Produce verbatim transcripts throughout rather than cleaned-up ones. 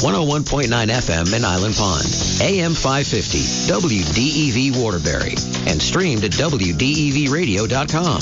one oh one point nine F M in Island Pond, A M five fifty, W D E V Waterbury, and streamed at W D E V radio dot com.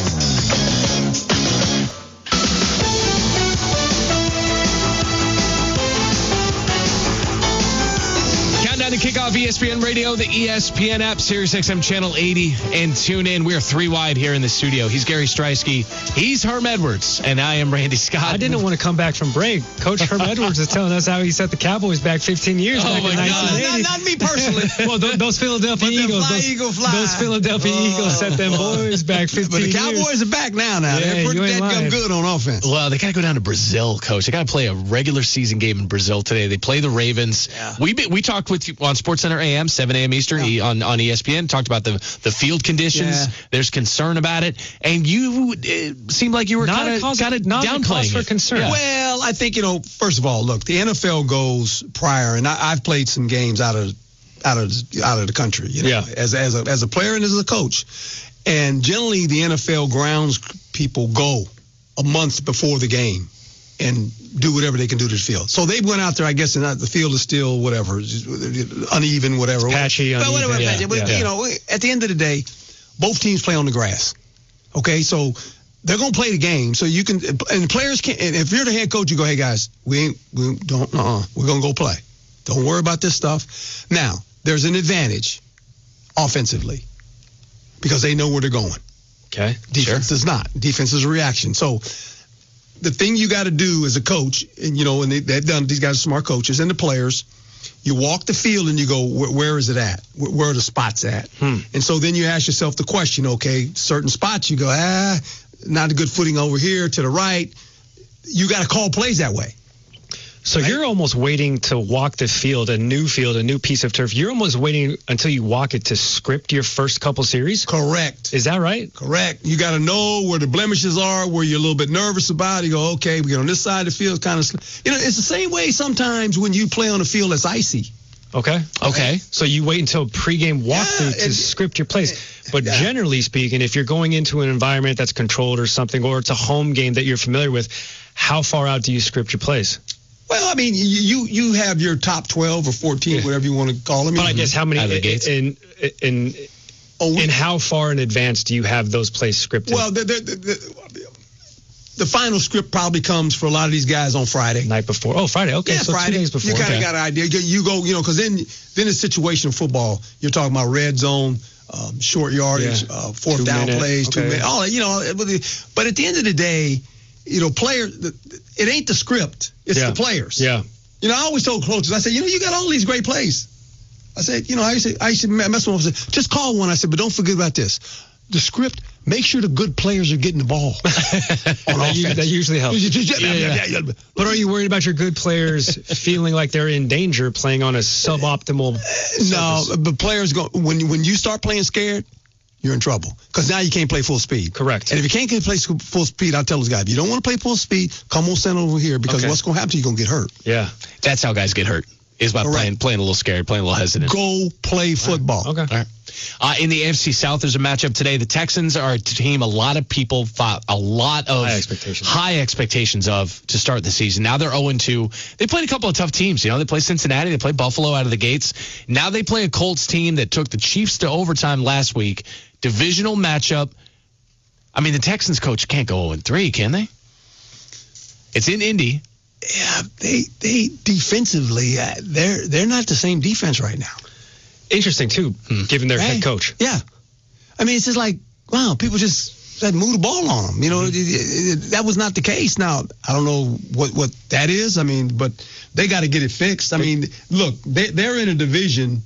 To kick off E S P N Radio, the E S P N app, Sirius X M Channel eighty, and tune in. We are three wide here in the studio. He's Gary Streisky. He's Herm Edwards, and I am Randy Scott. I didn't want to come back from break. Coach Herm Edwards is telling us how he set the Cowboys back fifteen years oh back my in nineteen eighty. Not, not me personally. Well, those, those Philadelphia but Eagles, fly, those, Eagle fly. those Philadelphia oh. Eagles set them boys back fifteen But the Cowboys years. are back now. Now Yeah, they're pretty you ain't dead lying. good on offense. Well, they got to go down to Brazil, Coach. They got to play a regular season game in Brazil today. They play the Ravens. Yeah. We we talked with you on SportsCenter A M, seven a.m. Eastern, Yeah. on, on E S P N, talked about the, the field conditions. Yeah. There's concern about it. And you it seemed like you were Not kind a of cause, kind of not a cause downplaying for it. concern. Yeah. Well, I think, you know, first of all, look, the N F L goes prior, and I, I've played some games out of out of out of the country, you know, Yeah. as as a as a player and as a coach. And generally, the N F L grounds people go a month before the game and do whatever they can do to the field. So they went out there, I guess, and the field is still whatever, uneven, whatever. It's patchy, But uneven. whatever, Yeah, patchy. But, yeah. you know, at the end of the day, both teams play on the grass. Okay, so they're going to play the game. So you can, and the players can, and if you're the head coach, you go, hey, guys, we ain't, we don't, uh-uh, we're going to go play. Don't worry about this stuff. Now, there's an advantage offensively because they know where they're going. Okay. Defense Sure. does not. Defense is a reaction. So the thing you got to do as a coach, and you know, and they, they've done, these guys are smart coaches and the players, you walk the field and you go, where, where is it at? Where, where are the spots at? Hmm. And so then you ask yourself the question, okay, certain spots you go, ah, not a good footing over here to the right. You got to call plays that way. So Right. you're almost waiting to walk the field, a new field, a new piece of turf. You're almost waiting until you walk it to script your first couple series? Correct. Is that right? Correct. You got to know where the blemishes are, where you're a little bit nervous about it. You go, okay, we get on this side of the field, kind of, you know, it's the same way sometimes when you play on a field that's icy. Okay. Okay. So you wait until pregame walkthrough Yeah, to and- script your plays. But Yeah. generally speaking, if you're going into an environment that's controlled or something, or it's a home game that you're familiar with, how far out do you script your plays? Well, I mean, you you have your top twelve or fourteen, Yeah. whatever you want to call them. But I guess how many Out of the gates. in in Oh, we- in how far in advance do you have those plays scripted? well, the, the, the, the, the final script probably comes for a lot of these guys on Friday. night before. Oh, Friday. Okay, Yeah, so Friday. two days before. You kind of Okay. got an idea. You, you go, you know, because then then it's situational football. You're talking about red zone, um, short yardage, Yeah. uh, fourth Two down minute, plays, two okay. minutes, all that, you know. But at the end of the day, you know, players, it ain't the script. It's Yeah. the players. Yeah. You know, I always told coaches, I said, you know, you got all these great plays. I said, you know, I used to, I used to mess with them. I said, just call one. I said, but don't forget about this. The script, make sure the good players are getting the ball. on That, u- offense. that usually helps. Yeah, Yeah, yeah. yeah, yeah. But are you worried about your good players feeling like they're in danger playing on a suboptimal No, surface? but players go when you, when you start playing scared, you're in trouble because now you can't play full speed. Correct. And if you can't play full speed, I'll tell those guys, if you don't want to play full speed, come on, stand over here because Okay. what's going to happen to you? You're going to get hurt. Yeah. That's how guys get hurt, is by Correct. playing playing a little scared, playing a little hesitant. Go play football. Okay. All right. Uh, in the A F C South, there's a matchup today. The Texans are a team a lot of people thought a lot of High expectations. high expectations of to start the season. Now they're oh and two. They played a couple of tough teams. You know, they played Cincinnati. They played Buffalo out of the gates. Now they play a Colts team that took the Chiefs to overtime last week. Divisional matchup. I mean, the Texans coach can't go oh and three, can they? It's in Indy. Yeah, they they defensively, uh, they're they're not the same defense right now. Interesting, too, given their Hey, head coach. Yeah. I mean, it's just like, wow, people just had moved the ball on them. You know, it, it, it, that was not the case. Now, I don't know what, what that is. I mean, but they got to get it fixed. I mean, look, they, they're in a division.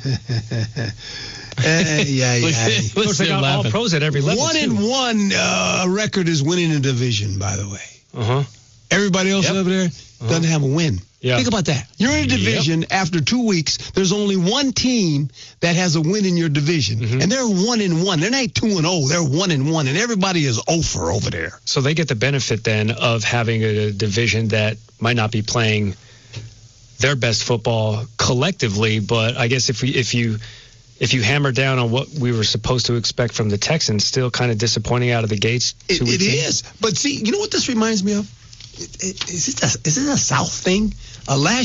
uh, yeah, yeah. Coach, they got all pros at every level, One too. and one uh, record is winning a division, by the way. Uh-huh. Everybody else Yep. over there doesn't have a win. Yeah. Think about that. You're in a division. After two weeks, there's only one team that has a win in your division, Mm-hmm. and they're one and one. They're not two and oh. They're one and one, and everybody is over over there. So they get the benefit then of having a division that might not be playing their best football collectively, but I guess if we, if you if you hammer down on what we were supposed to expect from the Texans, still kind of disappointing out of the gates. It, two it weeks in. is. But see, you know what this reminds me of? It, it, is, it a, is it a South thing? Uh, last